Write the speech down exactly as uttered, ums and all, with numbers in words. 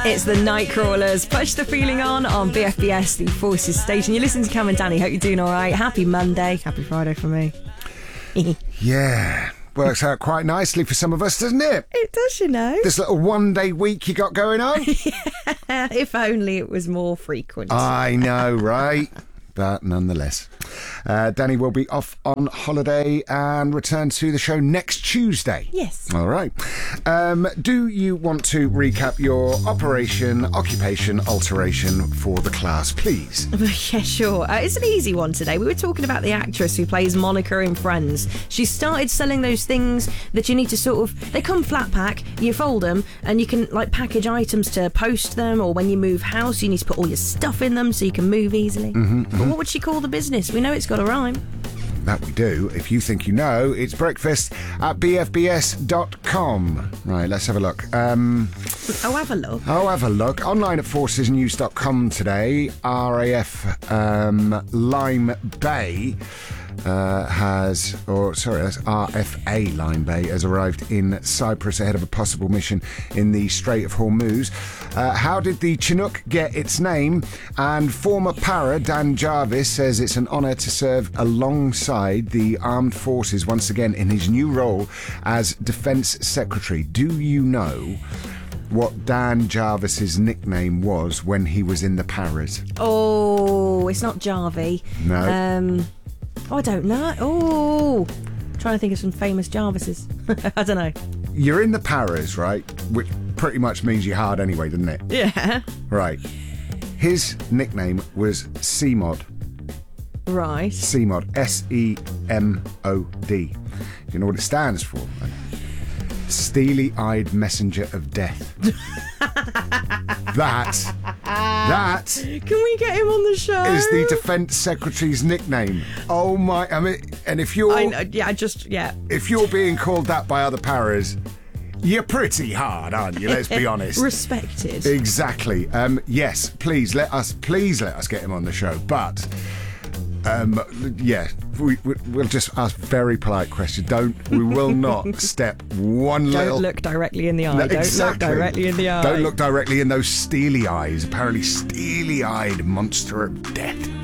It's the Nightcrawlers. Push the feeling on on B F B S, the Forces station. You're listening to Cam and Danny. Hope you're doing all right. Happy Monday. Happy Friday for me. Yeah. Works out quite nicely for some of us, doesn't it? It does, you know. This little one-day week you got going on. Yeah, if only it was more frequent. I know, right? But nonetheless. Uh, Danny will be off on holiday and return to the show next Tuesday. Yes. All right. Um, do you want to recap your operation, occupation, alteration for the class, please? Yeah, sure. Uh, it's an easy one today. We were talking about the actress who plays Monica in Friends. She started selling those things that you need to sort of... They come flat pack, you fold them, and you can like package items to post them, or when you move house, you need to put all your stuff in them so you can move easily. Mm-hmm, mm-hmm. But what would she call the business? We know it's got a rhyme. That we do. If you think you know, it's breakfast at b f b s dot com. Right, let's have a look. Um, oh, have a look. Oh, have a look. Online at forces news dot com today, R A F um, Lime Bay uh, has, or sorry, that's R F A Lime Bay has arrived in Cyprus ahead of a possible mission in the Strait of Hormuz. Uh, how did the Chinook get its name? And former para Dan Jarvis says it's an honour to serve alongside the armed forces once again in his new role as Defence Secretary. Do you know what Dan Jarvis's nickname was when he was in the paras? Oh, it's not Jarvie. No. Um, oh, I don't know. Oh, trying to think of some famous Jarvises. I don't know. You're in the paras, right? Which pretty much means you're hard anyway, doesn't it? Yeah. Right. His nickname was C M O D. Right. C M O D. S E M O D. Do you know what it stands for? Steely-eyed messenger of death. that, that Can we get him on the show? is the Defence Secretary's nickname. Oh my! I mean, and if you're, I know, yeah, I just yeah. if you're being called that by other paras, you're pretty hard, aren't you? Let's be honest. Respected. Exactly. Um, yes, please let us. Please let us get him on the show. But um, yeah, we, we, we'll just ask very polite questions. Don't. We will not step one Don't little. look directly in the eye. No, Don't exactly. look directly in the eye. Don't look directly in those steely eyes. Apparently, steely-eyed monster of death.